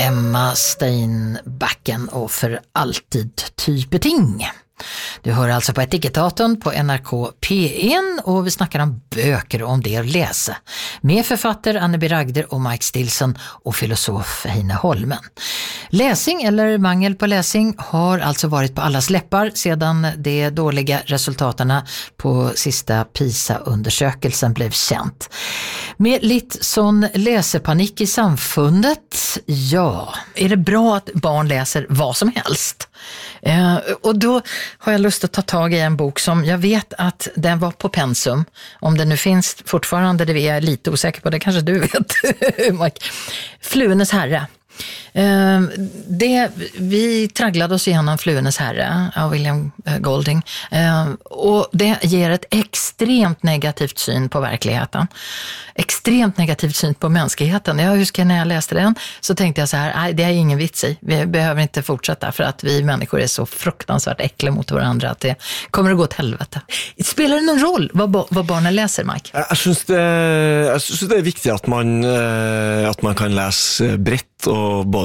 Emma Steinbacken och För alltid typeting. Du hör alltså på Etikettatorn på NRK P1 och vi snackar om böcker och om det att läsa. Med författare Anne B. Ragder och Mike Stilson och filosof Heine Holmen. Läsning eller mangel på läsning har alltså varit på allas läppar sedan de dåliga resultaten på sista PISA-undersökelsen blev känt. Med lite sån läsepanik i samfundet, ja, är det bra att barn läser vad som helst? Och då har jag lust att ta tag i en bok som jag vet att den var på pensum. Om det nu finns fortfarande, det är jag lite osäker på, det kanske du vet, Mike. Fluenes herre. Vi tragglade oss igenom Fluenes herre av William Golding och det ger ett extremt negativt syn på verkligheten, extremt negativt syn på mänskligheten. Jag huskar när jag läste den så tänkte jag så här, nej, det är ingen vits i, vi behöver inte fortsätta för att vi människor är så fruktansvärt äckliga mot varandra att det kommer att gå åt helvete. Spelar det någon roll vad barnen läser, Mike? Jag syns det är viktigt att man kan läsa brett och